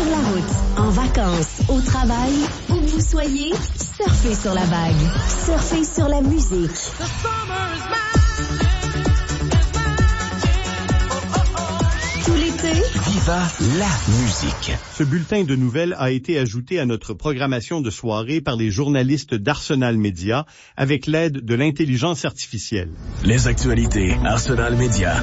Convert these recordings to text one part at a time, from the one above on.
la route, en vacances, au travail, où que vous soyez, surfez sur la vague. Surfez sur la musique. Tout l'été, Viva la musique. Ce bulletin de nouvelles a été ajouté à notre programmation de soirée par les journalistes d'Arsenal Media avec l'aide de l'intelligence artificielle. Les actualités Arsenal Media.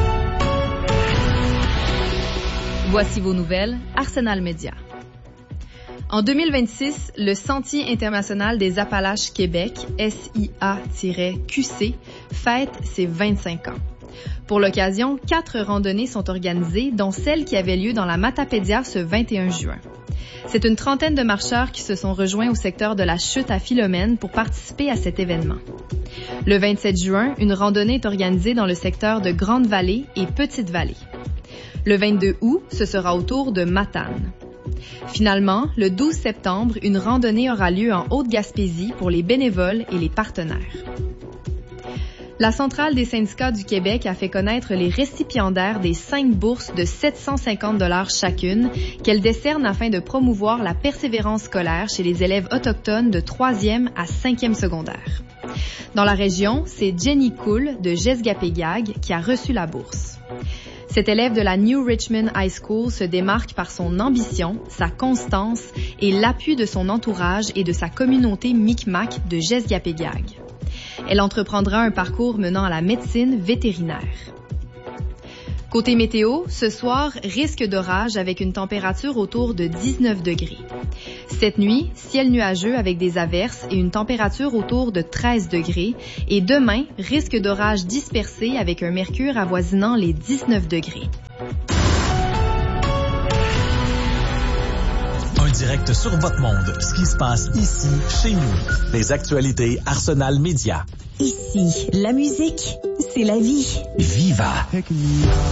Voici vos nouvelles, Arsenal Media. En 2026, le Sentier international des Appalaches Québec, SIA-QC, fête ses 25 ans. Pour l'occasion, 4 randonnées sont organisées, dont celle qui avait lieu dans la Matapédia ce 21 juin. C'est une trentaine de marcheurs qui se sont rejoints au secteur de la chute à Philomène pour participer à cet événement. Le 27 juin, une randonnée est organisée dans le secteur de Grande-Vallée et Petite-Vallée. Le 22 août, ce sera au tour de Matane. Finalement, le 12 septembre, une randonnée aura lieu en Haute-Gaspésie pour les bénévoles et les partenaires. La Centrale des syndicats du Québec a fait connaître les récipiendaires des 5 bourses de 750 $ chacune qu'elle décerne afin de promouvoir la persévérance scolaire chez les élèves autochtones de 3e à 5e secondaire. Dans la région, c'est Jenny Cool de Jesgapégag qui a reçu la bourse. Cet élève de la New Richmond High School se démarque par son ambition, sa constance et l'appui de son entourage et de sa communauté Micmac de Jesgapégag. Elle entreprendra un parcours menant à la médecine vétérinaire. Côté météo, ce soir, risque d'orage avec une température autour de 19 degrés. Cette nuit, ciel nuageux avec des averses et une température autour de 13 degrés. Et demain, risque d'orage dispersé avec un mercure avoisinant les 19 degrés. Un direct sur votre monde. Ce qui se passe ici, chez nous. Les actualités Arsenal Media. ici, la musique, c'est la vie. Viva.